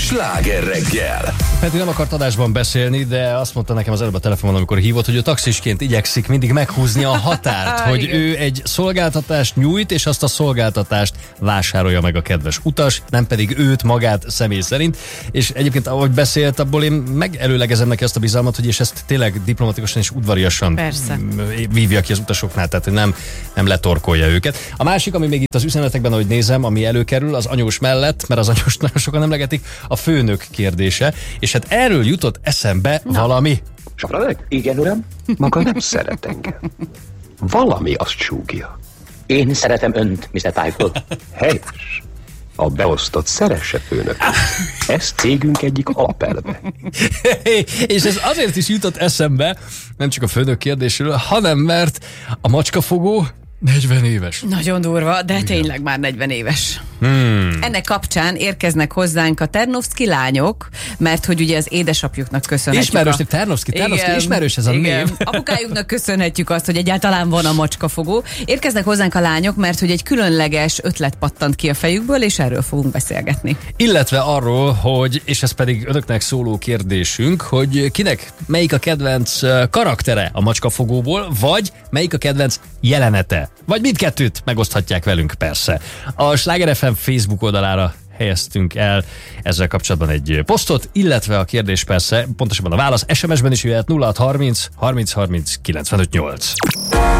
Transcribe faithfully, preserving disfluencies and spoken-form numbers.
Sláger reggel. Peti nem akart adásban beszélni, de azt mondta nekem az előbb a telefonon, amikor hívott, hogy ő taxisként igyekszik mindig meghúzni a határt, hogy igen. ő egy szolgáltatást nyújt, és azt a szolgáltatást vásárolja meg a kedves utas, nem pedig őt magát személy szerint. És egyébként, ahogy beszélt, abból én megelőlegezem neki azt a bizalmat, hogy és ezt tényleg diplomatikusan és udvariasan Persze. vívja ki az utasoknál, tehát nem, nem letorkolja őket. A másik, ami még itt az üzenetekben, ahogy nézem, ami előkerül, az anyós mellett, mert az anyós nagyon sokan emlegetik, a főnök kérdése, és hát erről jutott eszembe Na. valami. Sapradek? Igen, uram? Maga nem szeret engem. Valami azt súgja. Én szeretem önt, miszter Typhoon. Helyes. A beosztott szeresse főnök. Ez cégünk egyik alapelve. És ez azért is jutott eszembe, nem csak a főnök kérdésről, hanem mert a macskafogó negyven éves. Nagyon durva, de tényleg már negyven éves. Hmm. Ennek kapcsán érkeznek hozzánk a Ternovszky lányok, mert hogy ugye az édesapjuknak köszönhetjük. Ismerős, a... Ternovszky, Ternovszky, ismerős ez a igen. név. Apukájuknak köszönhetjük azt, hogy egyáltalán van a macskafogó. Érkeznek hozzánk a lányok, mert hogy egy különleges ötlet pattant ki a fejükből, és erről fogunk beszélgetni. Illetve arról, hogy, és ez pedig önöknek szóló kérdésünk, hogy kinek melyik a kedvenc karaktere a macskafogóból, vagy melyik a kedvenc jelenete. Vagy mindkettőt megoszthatják velünk, persze. A Sláger ef em Facebook oldalára helyeztünk el ezzel kapcsolatban egy posztot, illetve a kérdés persze, pontosabban a válasz es em es-ben is jöhet nulla hat harminc harminc harminc kilencvenöt nyolc.